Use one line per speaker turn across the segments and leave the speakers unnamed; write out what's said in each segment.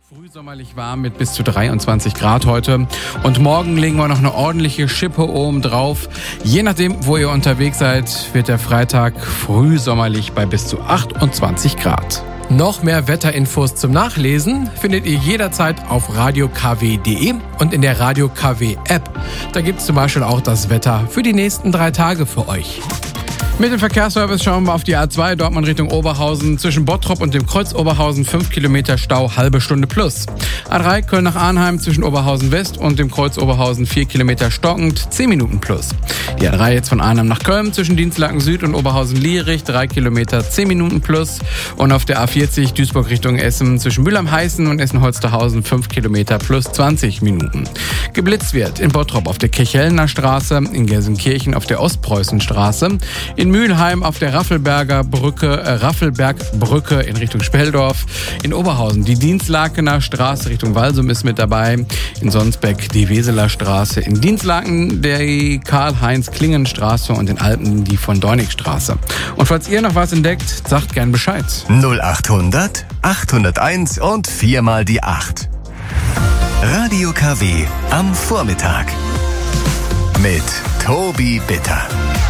Frühsommerlich warm mit bis zu 23 Grad heute. Und morgen legen wir noch eine ordentliche Schippe oben drauf. Je nachdem, wo ihr unterwegs seid, wird der Freitag frühsommerlich bei bis zu 28 Grad.
Noch mehr Wetterinfos zum Nachlesen findet ihr jederzeit auf radiokw.de und in der Radio KW App. Da gibt es zum Beispiel auch das Wetter für die nächsten 3 Tage für euch.
Mit dem Verkehrsservice schauen wir auf die A2 Dortmund Richtung Oberhausen. Zwischen Bottrop und dem Kreuz Oberhausen 5 Kilometer Stau, halbe Stunde plus. A3 Köln nach Arnheim zwischen Oberhausen West und dem Kreuz Oberhausen 4 Kilometer stockend, 10 Minuten plus. Die A3 jetzt von Arnheim nach Köln zwischen Dienstlaken Süd und Oberhausen-Lierich 3 Kilometer, 10 Minuten plus. Und auf der A40 Duisburg Richtung Essen zwischen Mülheim-Heißen und Essen-Holsterhausen 5 Kilometer plus 20 Minuten. Geblitzt wird in Bottrop auf der Kirchhellner Straße, in Gelsenkirchen auf der Ostpreußenstraße, in Mülheim auf der Raffelbergbrücke in Richtung Speldorf, in Oberhausen die Dienstlakener Straße Richtung Walsum ist mit dabei, in Sonsbeck die Weseler Straße, in Dienstlaken die Karl-Heinz-Klingen-Straße und in Alpen die von Dornigstraße. Und falls ihr noch was entdeckt, sagt gern Bescheid.
0800 801 und 4 mal die 8. Radio KW am Vormittag mit Tobi Bitter.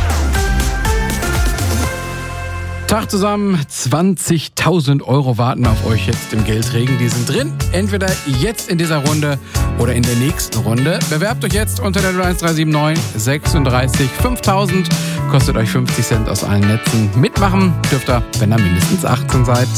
Tag zusammen, 20.000 Euro warten auf euch jetzt im Geldregen. Die sind drin, entweder jetzt in dieser Runde oder in der nächsten Runde. Bewerbt euch jetzt unter der 01379 36 5000. Kostet euch 50 Cent aus allen Netzen. Mitmachen dürft ihr, wenn ihr mindestens 18 seid.